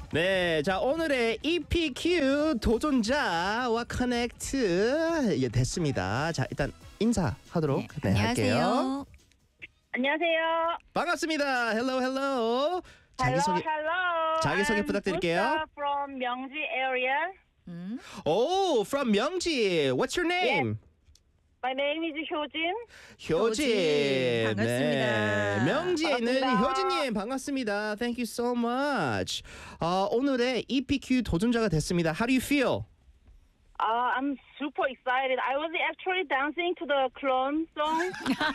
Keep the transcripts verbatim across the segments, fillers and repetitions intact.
네, 자 오늘의 이피큐 도전자와 커넥트 예, 됐습니다. 자 일단 인사하도록 네, 네, 할게요. 안녕하세요. 안녕하세요. 반갑습니다. 헬로 헬로. 자기소개 hello. 자기소개 I'm 부탁드릴게요. Busta from 명지 area. 음. 오, from 명지. What's your name? My name is 효진. 효진. 효진, 반갑습니다. 네, 명지에 있는 반갑습니다. 효진님 반갑습니다. Thank you so much. 어, 오늘의 이피큐 도전자가 됐습니다. How do you feel? Uh, I'm super excited. I was actually dancing to the clone song.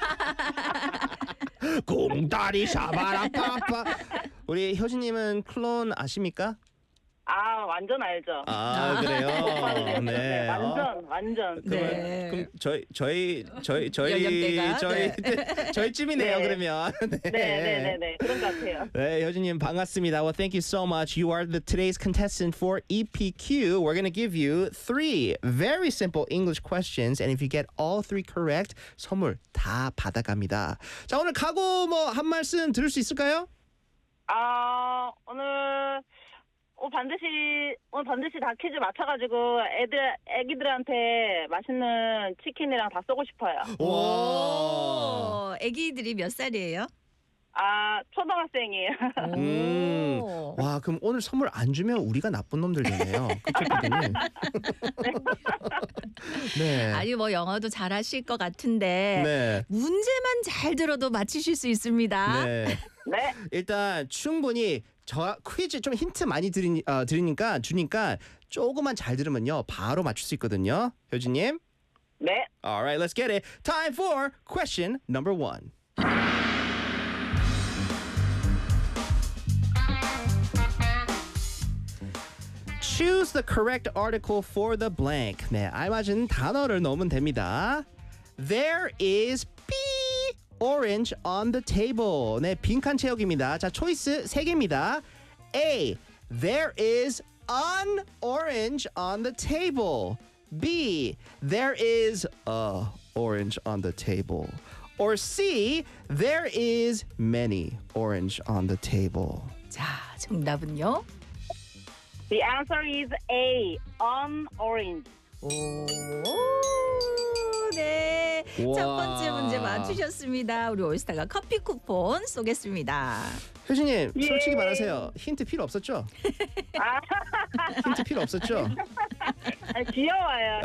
공다리 샤바라빠빠. 우리 효진님은 클론 아십니까? 아, 완전 알죠. 아 그래요. 네, 완전, 완전. 그러면 네. 그럼 저희 저희 저희 저희 연령대가? 저희 네. 저희쯤이네요. 네. 그러면. 네, 네, 네, 네. 그런 것 같아요. 네, 효진님 반갑습니다. Well, thank you so much. You are the today's contestant for E P Q. We're going to give you three very simple English questions, and if you get all three correct, 선물 다 받아갑니다. 자, 오늘 각오 뭐 한 말씀 들을 수 있을까요? 아, 오늘 오늘 반드시 오늘 반드시 다 퀴즈 맞춰가지고 애들 애기들한테 맛있는 치킨이랑 다 쏘고 싶어요. 와. 오, 아기들이 몇 살이에요? 아, 초등학생이에요. 음. 오. 와, 그럼 오늘 선물 안 주면 우리가 나쁜 놈들 되네요. 그쵸, 피디님? 네. 아니 뭐 영어도 잘하실 것 같은데 네. 문제만 잘 들어도 맞히실 수 있습니다. 네. 네. 일단 충분히 저 퀴즈 좀 힌트 많이 드리, 어, 드리니까 주니까 조금만 잘 들으면요 바로 맞출 수 있거든요. 효진님. 네. Alright, let's get it. Time for question number one. Choose the correct article for the blank. 네, 알맞은 단어를 넣으면 됩니다. There is B orange on the table. 네, 빈칸 채우기입니다. 자, 초이스 세 개입니다. A. There is an orange on the table. B. There is a orange on the table. Or C. There is many orange on the table. 자, 정답은요? The answer is A. On orange. 오, 네. 우와. 첫 번째 문제 맞추셨습니다. 우리 올스타가 커피 쿠폰 쏘겠습니다. 효진님, 예. 솔직히 말하세요. 힌트 필요 없었죠? 아, 힌트 필요 없었죠? 아니, 귀여워요.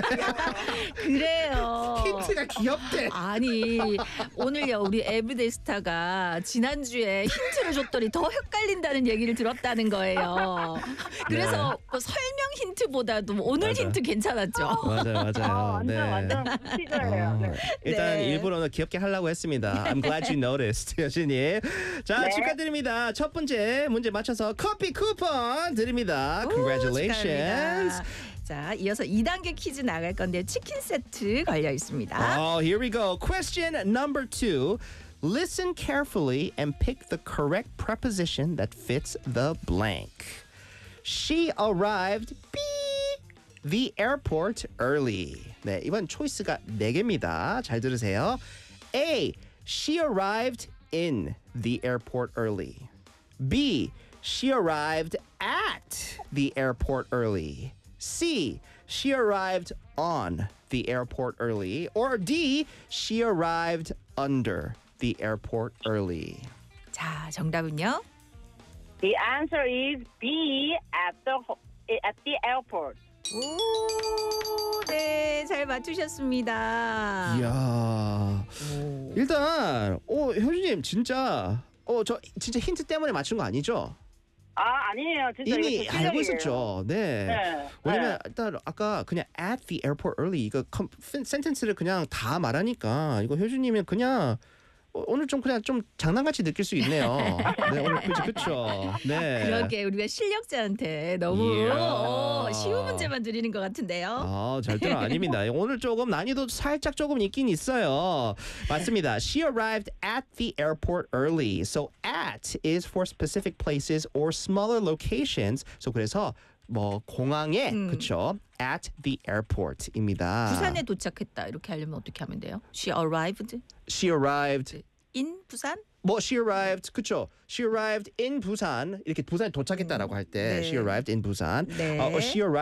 그래요. 힌트가 귀엽대. 아니 오늘요 우리 에브리데이 스타가 지난주에 힌트를 줬더니 더 헷갈린다는 얘기를 들었다는 거예요. 그래서 뭐 설명 힌트보다도 오늘 맞아. 힌트 괜찮았죠. 맞아요, 맞아요. 아, 완전, 완전 퀴즈예요. 네. 어, 일단 네. 일부러 귀엽게 하려고 했습니다. I'm glad you noticed, 효진님. 자, 네. 축하드립니다. 첫 번째 문제 맞춰서 커피 쿠폰 드립니다. 오, Congratulations. 축하합니다. 자, 이어서 이 단계 퀴즈 나갈 건데 치킨 세트 걸려 있습니다. Oh, here we go. Question number two. Listen carefully and pick the correct preposition that fits the blank. She arrived B the airport early. 네, 이번 초이스가 네 개입니다. 잘 들으세요. A. She arrived in the airport early. B. She arrived at the airport early. C. She arrived on the airport early. Or D. She arrived under the airport early. 자, 정답은요? The answer is B. At the ho- at the airport. 오, 네, 잘 맞추셨습니다. 이야. 일단 어 효준님 진짜 어 저 진짜 힌트 때문에 맞춘 거 아니죠? 아, 아니에요. 진짜 이미 이거 제 알고 실력이에요. 있었죠. 네. 네. 왜냐면 네. 일단 아까 그냥 at the airport early 이거 컴, 센텐스를 그냥 다 말하니까 이거 효준님이 그냥 어, 오늘 좀 그냥 좀 장난같이 느낄 수 있네요. 네, 오늘 그죠, 그렇죠. 네. 그러게 우리가 실력자한테 너무 이야. 어, 쉬운 문제만 드리는 것 같은데요. 아, 절대로 아닙니다. 오늘 조금 난이도 살짝 조금 있긴 있어요. 맞습니다. She arrived at the airport early. So at is for specific places or smaller locations. So 그래서 뭐 공항에 그쵸? At the airport입니다. 부산에 도착했다 이렇게 하려면 어떻게 하면 돼요? She arrived. She arrived in 부산? 뭐 she arrived 그쵸? She arrived in 부산 이렇게 부산에 도착했다라고 할 때 네. she arrived in 부산. 네. 어, she arrived